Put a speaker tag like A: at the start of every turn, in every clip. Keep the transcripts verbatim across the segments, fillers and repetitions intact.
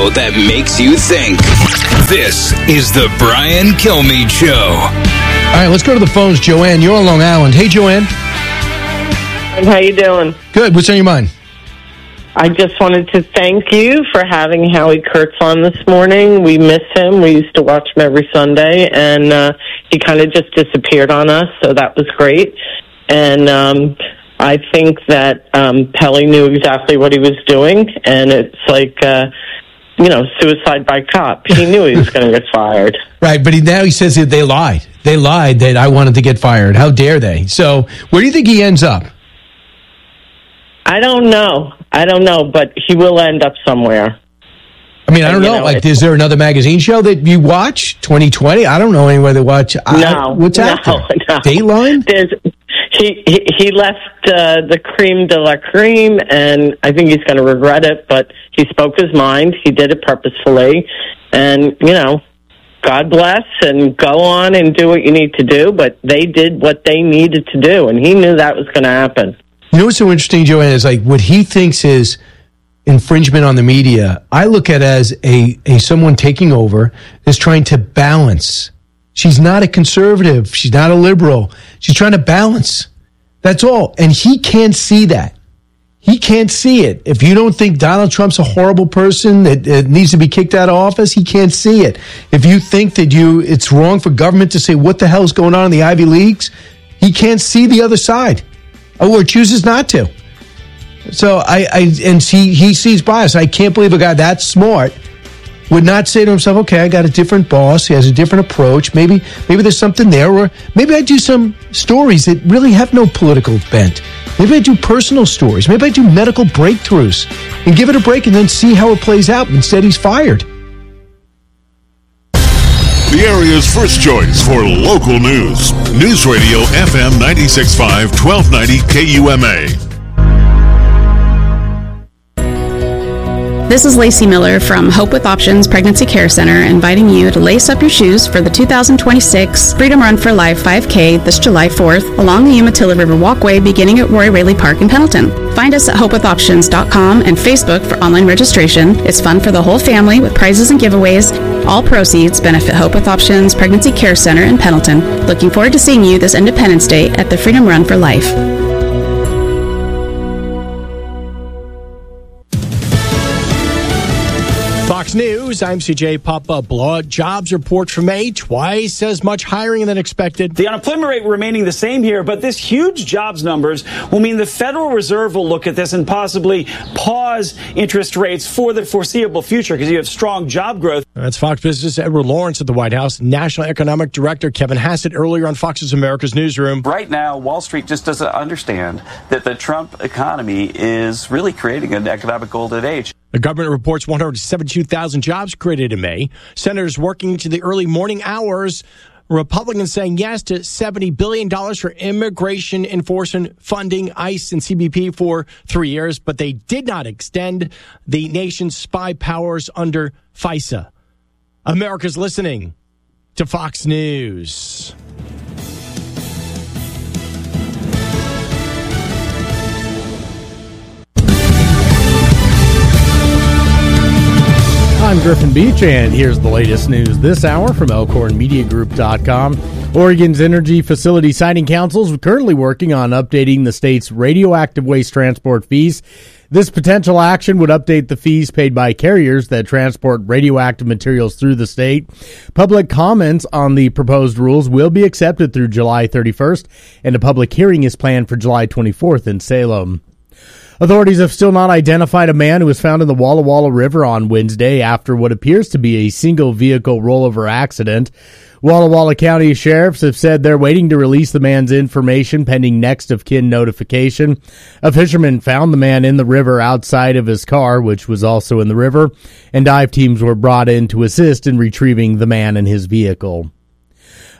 A: show that makes you think. This is the Brian Kilmeade Show.
B: All right, let's go to the phones. Joanne, you're on Long Island. Hey, Joanne.
C: How you doing?
B: Good. What's on your mind?
C: I just wanted to thank you for having Howie Kurtz on this morning. We miss him. We used to watch him every Sunday, and uh, he kind of just disappeared on us, so that was great. And um, I think that um, Pelly knew exactly what he was doing, and it's like, uh, you know, suicide by cop. He knew he was going to get fired.
B: Right, but he, now he says that they lied. They lied that I wanted to get fired. How dare they? So where do you think he ends up?
C: I don't know. I don't know, but he will end up somewhere.
B: I mean, I don't
C: and,
B: know.
C: know.
B: Like, is there another magazine show that you watch? twenty twenty? I don't know anywhere to watch.
C: No.
B: I, what's
C: no,
B: out there?
C: No.
B: Dateline?
C: There's, he, he he left uh, the cream de la cream, and I think he's going to regret it, but he spoke his mind. He did it purposefully. And, you know, God bless, and go on and do what you need to do, but they did what they needed to do, and he knew that was going to happen.
B: You know what's so interesting, Joanne, is like what he thinks is infringement on the media, I look at as a, a someone taking over is trying to balance. She's not a conservative. She's not a liberal. She's trying to balance. That's all. And he can't see that. He can't see it. If you don't think Donald Trump's a horrible person that, that needs to be kicked out of office, he can't see it. If you think that you it's wrong for government to say what the hell's going on in the Ivy Leagues, he can't see the other side. Or chooses not to. So I, I and he, he sees bias. I can't believe a guy that smart would not say to himself, okay, I got a different boss. He has a different approach. Maybe maybe there's something there. Or maybe I do some stories that really have no political bent. Maybe I do personal stories. Maybe I do medical breakthroughs and give it a break and then see how it plays out. Instead, he's fired.
D: The area's first choice for local news. News Radio F M ninety-six point five, twelve ninety K U M A.
E: This is Lacey Miller from Hope with Options Pregnancy Care Center, inviting you to lace up your shoes for the two thousand twenty-six Freedom Run for Life five K this July fourth along the Umatilla River Walkway beginning at Roy Raley Park in Pendleton. Find us at hope with options dot com and Facebook for online registration. It's fun for the whole family with prizes and giveaways. All proceeds benefit Hope with Options Pregnancy Care Center in Pendleton. Looking forward to seeing you this Independence Day at the Freedom Run for Life.
B: Fox News, I'm C J Papa Blood. Jobs report for May, twice as much hiring than expected.
F: The unemployment rate remaining the same here, but this huge jobs numbers will mean the Federal Reserve will look at this and possibly pause interest rates for the foreseeable future because you have strong job growth.
B: That's Fox Business' Edward Lawrence at the White House. National Economic Director Kevin Hassett earlier on Fox's America's Newsroom.
G: Right now, Wall Street just doesn't understand that the Trump economy is really creating an economic golden age.
B: The government reports one hundred seventy-two thousand jobs created in May. Senators working into the early morning hours. Republicans saying yes to seventy billion dollars for immigration enforcement funding, ICE and C B P for three years, but they did not extend the nation's spy powers under FISA. America's listening to Fox News.
H: I'm Griffin Beach, and here's the latest news this hour from Elkhorn Media Group dot com. Oregon's Energy Facility Siting Council is currently working on updating the state's radioactive waste transport fees. This potential action would update the fees paid by carriers that transport radioactive materials through the state. Public comments on the proposed rules will be accepted through July thirty-first, and a public hearing is planned for July twenty-fourth in Salem. Authorities have still not identified a man who was found in the Walla Walla River on Wednesday after what appears to be a single-vehicle rollover accident. Walla Walla County sheriffs have said they're waiting to release the man's information pending next of kin notification. A fisherman found the man in the river outside of his car, which was also in the river, and dive teams were brought in to assist in retrieving the man and his vehicle.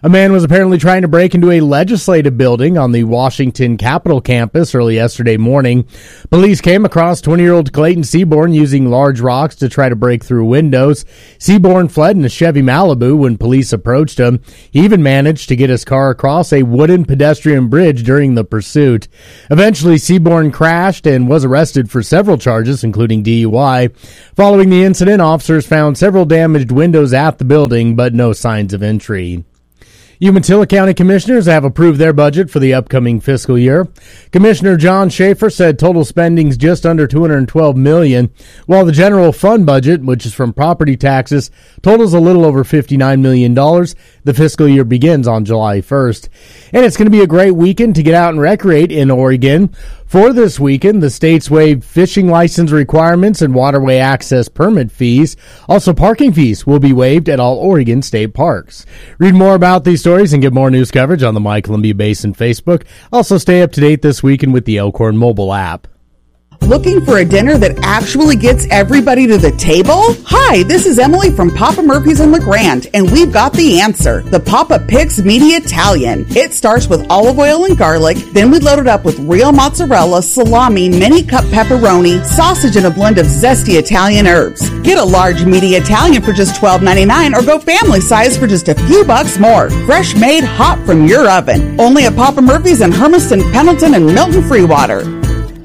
H: A man was apparently trying to break into a legislative building on the Washington Capitol campus early yesterday morning. Police came across twenty-year-old Clayton Seaborn using large rocks to try to break through windows. Seaborn fled in a Chevy Malibu when police approached him. He even managed to get his car across a wooden pedestrian bridge during the pursuit. Eventually, Seaborn crashed and was arrested for several charges, including D U I. Following the incident, officers found several damaged windows at the building, but no signs of entry. Umatilla County Commissioners have approved their budget for the upcoming fiscal year. Commissioner John Schaefer said total spending's just under two hundred twelve million dollars, while the general fund budget, which is from property taxes, totals a little over fifty-nine million dollars. The fiscal year begins on July first. And it's going to be a great weekend to get out and recreate in Oregon. For this weekend, the state's waived fishing license requirements and waterway access permit fees. Also, parking fees will be waived at all Oregon state parks. Read more about these stories and get more news coverage on the My Columbia Basin Facebook. Also, stay up to date this weekend with the Elkhorn mobile app.
I: Looking for a dinner that actually gets everybody to the table? Hi, this is Emily from Papa Murphy's in LeGrand, and we've got the answer. The Papa Pigs Meaty Italian. It starts with olive oil and garlic, then we load it up with real mozzarella, salami, mini cup pepperoni, sausage, and a blend of zesty Italian herbs. Get a large meaty Italian for just twelve ninety-nine, or go family size for just a few bucks more. Fresh made, hot from your oven. Only at Papa Murphy's in Hermiston, Pendleton, and Milton Freewater.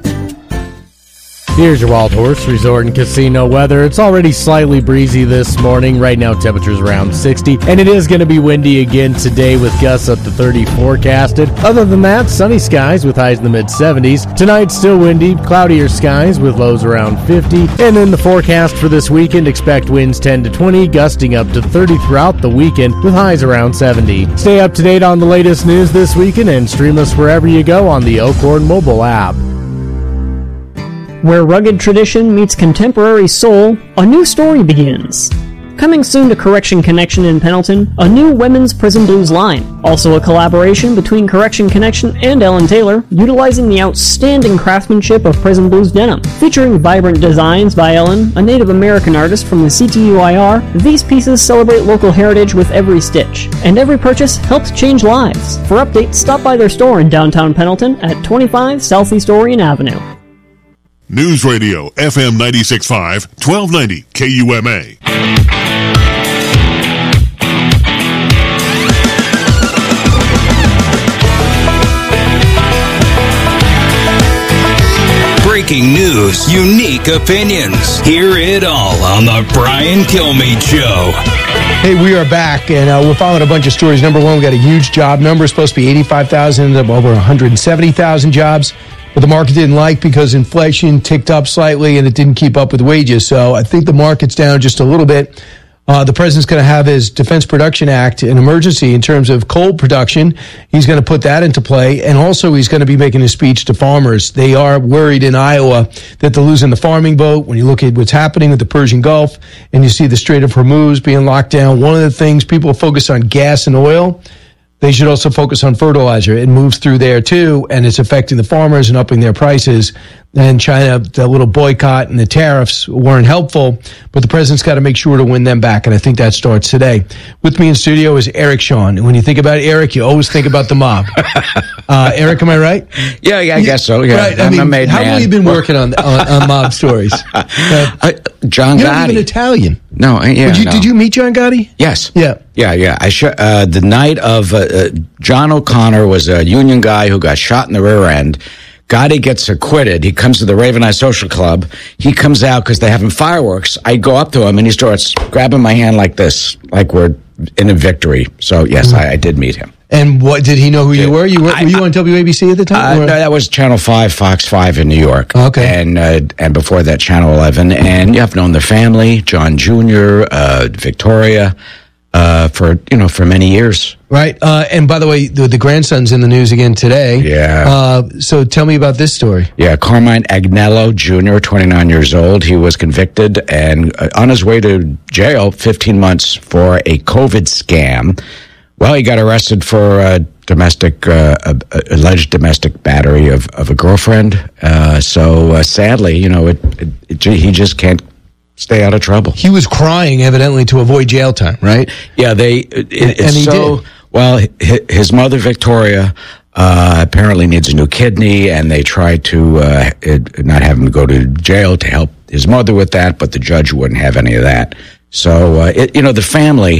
H: Here's your Wild Horse Resort and Casino weather. It's already slightly breezy this morning. Right now, temperatures around sixty, and it is going to be windy again today with gusts up to thirty forecasted. Other than that, sunny skies with highs in the mid-seventies. Tonight, still windy, cloudier skies with lows around fifty. And in the forecast for this weekend, expect winds ten to twenty, gusting up to thirty throughout the weekend with highs around seventy. Stay up to date on the latest news this weekend and stream us wherever you go on the Elkhorn mobile app.
J: Where rugged tradition meets contemporary soul, a new story begins. Coming soon to Correction Connection in Pendleton, a new women's Prison Blues line. Also a collaboration between Correction Connection and Ellen Taylor, utilizing the outstanding craftsmanship of Prison Blues denim. Featuring vibrant designs by Ellen, a Native American artist from the C T U I R, these pieces celebrate local heritage with every stitch, and every purchase helps change lives. For updates, stop by their store in downtown Pendleton at twenty-five Southeast Orion Avenue.
D: News Radio F M ninety-six point five, twelve ninety K U M A.
A: Breaking news, unique opinions. Hear it all on the Brian Kilmeade Show.
B: Hey, we are back, and uh, we're following a bunch of stories. Number one, we got a huge job number. It's supposed to be eighty-five thousand, over one hundred seventy thousand jobs. But the market didn't like because inflation ticked up slightly and it didn't keep up with wages. So I think the market's down just a little bit. Uh, the president's going to have his Defense Production Act an emergency in terms of coal production. He's going to put that into play. And also he's going to be making a speech to farmers. They are worried in Iowa that they're losing the farming vote. When you look at what's happening with the Persian Gulf and you see the Strait of Hormuz being locked down, one of the things people focus on gas and oil. They should also focus on fertilizer. It moves through there too, and it's affecting the farmers and upping their prices. And China, the little boycott and the tariffs weren't helpful, but the president's got to make sure to win them back, and I think that starts today. With me in studio is Eric Shawn. And when you think about Eric, you always think about the mob. Uh, Eric, am I right?
K: Yeah, yeah, I guess so. Yeah,
B: right. I
K: I'm
B: mean,
K: a made
B: how
K: man.
B: long have you been working on on, on mob stories? Uh,
K: uh, John
B: You're
K: Gotti.
B: not even Italian.
K: No, yeah.
B: Did you,
K: no.
B: did you meet John Gotti?
K: Yes.
B: Yeah.
K: Yeah, yeah. I sh- uh, the night of uh, uh, John O'Connor was a union guy who got shot in the rear end. Gotti gets acquitted. He comes to the Raven Eye Social Club. He comes out because they're having fireworks. I go up to him and he starts grabbing my hand like this, like we're in a victory. So yes, mm-hmm. I, I did meet him.
B: And what did he know who you were? You were,
K: I,
B: were you on W A B C at the time?
K: Uh, no, that was Channel five, Fox five in New York.
B: Okay.
K: And uh, and before that, Channel eleven. And you have known the family, John Junior, uh, Victoria, uh, for you know for many years.
B: Right. Uh, and by the way, the, the grandson's in the news again today.
K: Yeah.
B: Uh, so tell me about this story.
K: Yeah, Carmine Agnello Junior, twenty-nine years old. He was convicted and uh, on his way to jail, fifteen months for a COVID scam. Well, he got arrested for uh, domestic, uh, uh, alleged domestic battery of, of a girlfriend. Uh, so uh, sadly, you know, it, it, it, he just can't stay out of trouble.
B: He was crying, evidently, to avoid jail time, right?
K: Yeah, they. It,
B: and,
K: it's
B: and he
K: so.
B: did.
K: Well, his mother, Victoria, uh, apparently needs a new kidney, and they tried to uh, not have him go to jail to help his mother with that, but the judge wouldn't have any of that. So, uh, it, you know, the family,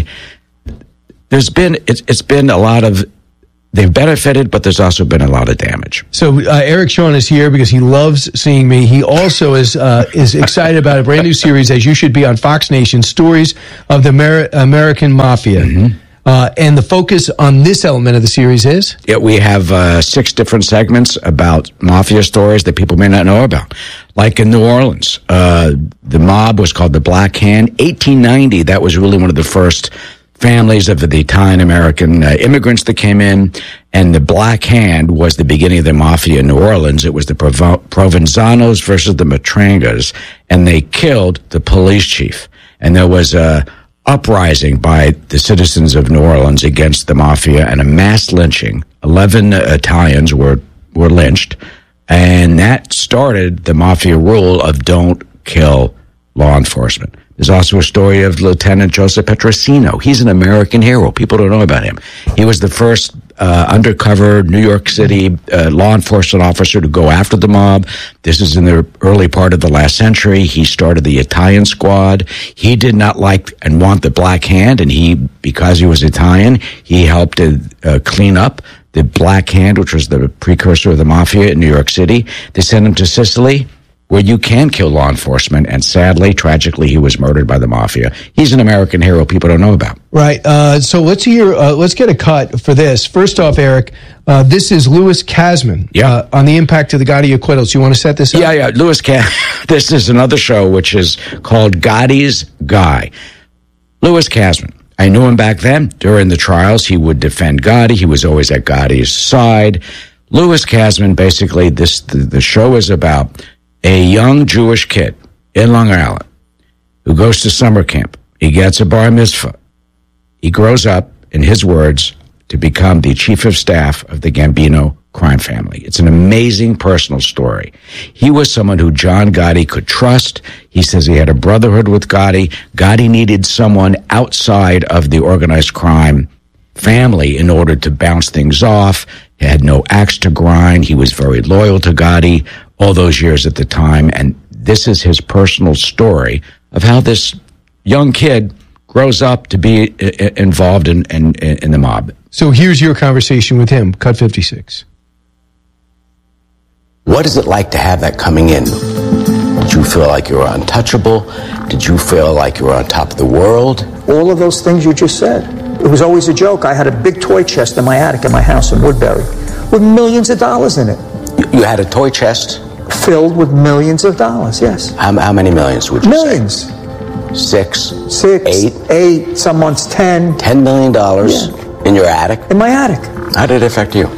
K: there's been, it's, it's been a lot of, they've benefited, but there's also been a lot of damage.
B: So uh, Eric Shawn is here because he loves seeing me. He also is uh, is excited about a brand new series, As You Should Be, on Fox Nation, Stories of the Amer- American Mafia. Mm-hmm. Uh, and the focus on this element of the series is?
K: Yeah, we have uh, six different segments about mafia stories that people may not know about. Like in New Orleans, uh, the mob was called the Black Hand. eighteen ninety, that was really one of the first families of the Italian-American uh, immigrants that came in, and the Black Hand was the beginning of the mafia in New Orleans. It was the Provo- Provenzanos versus the Matrangas, and they killed the police chief. And there was a uprising by the citizens of New Orleans against the mafia and a mass lynching. Eleven uh, Italians were, were lynched, and that started the mafia rule of don't kill law enforcement. There's also a story of Lieutenant Joseph Petrosino. He's an American hero. People don't know about him. He was the first uh, undercover New York City uh, law enforcement officer to go after the mob. This is in the early part of the last century. He started the Italian Squad. He did not like and want the Black Hand, and he, because he was Italian, he helped to uh, clean up the Black Hand, which was the precursor of the mafia in New York City. They sent him to Sicily, where you can kill law enforcement, and sadly, tragically, he was murdered by the mafia. He's an American hero people don't know about.
B: Right. Uh, so let's hear. Uh, let's get a cut for this. First off, Eric, uh, this is Louis Kasman.
K: Yeah.
B: Uh, on the impact of the Gotti acquittals. You want to set this up?
K: Yeah, yeah. Louis Kasman. This is another show which is called Gotti's Guy. Louis Kasman. I knew him back then. During the trials, he would defend Gotti. He was always at Gotti's side. Louis Kasman, basically, this the, the show is about a young Jewish kid in Long Island who goes to summer camp. He gets a bar mitzvah. He grows up, in his words, to become the chief of staff of the Gambino crime family. It's an amazing personal story. He was someone who John Gotti could trust. He says he had a brotherhood with Gotti. Gotti needed someone outside of the organized crime family in order to bounce things off. He had no axe to grind. He was very loyal to Gotti all those years at the time, and this is his personal story of how this young kid grows up to be I- involved in, in, in the mob.
B: So here's your conversation with him, cut fifty-six.
L: What is it like to have that coming in? Did you feel like you were untouchable? Did you feel like you were on top of the world?
M: All of those things you just said. It was always a joke. I had a big toy chest in my attic in my house in Woodbury with millions of dollars in it.
L: You had a toy chest?
M: Filled with millions of dollars, yes.
L: How, how many millions would you
M: millions.
L: say? Millions. Six?
M: Six.
L: Eight?
M: Eight. Some months ten.
L: Ten million dollars
M: yeah.
L: in your attic?
M: In my attic.
L: How did it affect you?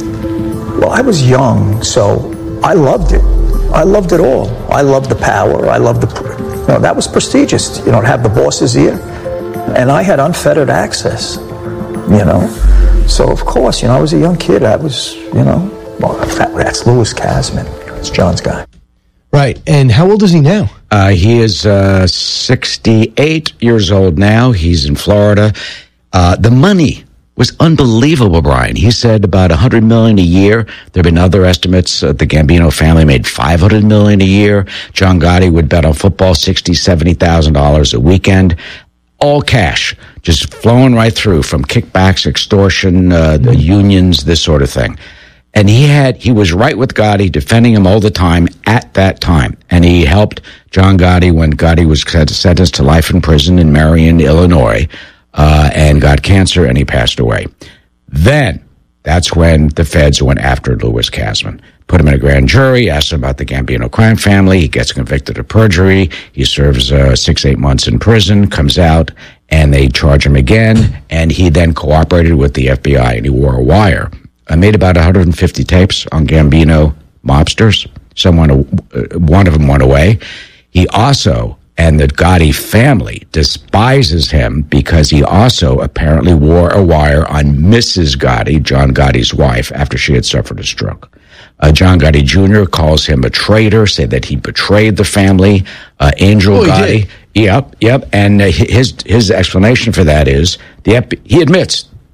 M: Well, I was young, so I loved it. I loved it all. I loved the power. I loved the... You know, that was prestigious. You know, to have the boss's ear. And I had unfettered access, you know. So, of course, you know, I was a young kid. I was, you know... Well, that, that's Louis Kasman. It's John's guy.
B: Right. And how old is he now?
K: Uh, he is uh, sixty-eight years old now. He's in Florida. Uh, the money was unbelievable, Brian. He said about one hundred million dollars a year. There have been other estimates. Uh, the Gambino family made five hundred million dollars a year. John Gotti would bet on football sixty thousand dollars, seventy thousand dollars a weekend. All cash, just flowing right through from kickbacks, extortion, uh, the unions, this sort of thing. And he had, he was right with Gotti, defending him all the time at that time. And he helped John Gotti when Gotti was sentenced to life in prison in Marion, Illinois, uh, and got cancer, and he passed away. Then, that's when the feds went after Louis Kasman. Put him in a grand jury, asked him about the Gambino crime family. He gets convicted of perjury. He serves uh, six, eight months in prison, comes out, and they charge him again. And he then cooperated with the F B I, and he wore a wire. I made about one hundred fifty tapes on Gambino mobsters. Someone, uh, one of them went away. He also, and the Gotti family, despises him because he also apparently wore a wire on Missus Gotti, John Gotti's wife, after she had suffered a stroke. Uh, John Gotti Junior calls him a traitor, say that he betrayed the family. Uh, Angel oh, Gotti, did. yep, yep. And uh, his his explanation for that is the F B I, he admits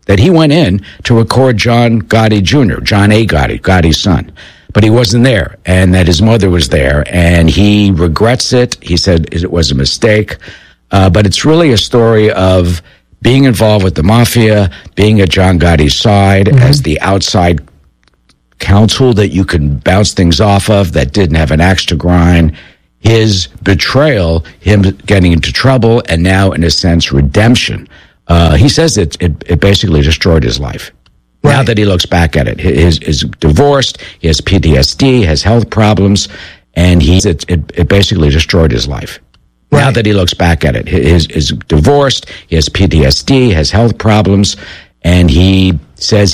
K: that he went in to record John Gotti Junior, John A. Gotti, Gotti's son. But he wasn't there, and that his mother was there, and he regrets it. He said it was a mistake. Uh, but it's really a story of being involved with the mafia, being at John Gotti's side mm-hmm. as the outside counsel that you can bounce things off of, that didn't have an axe to grind. His betrayal, him getting into trouble, and now, in a sense, redemption. Uh, he says it, it, it basically destroyed his life. Right. Now that he looks back at it, he's, he's divorced, he has P T S D, has health problems, and he it, it, it basically destroyed his life. Right. Now that he looks back at it, he's, he's divorced, he has P T S D, has health problems, and he says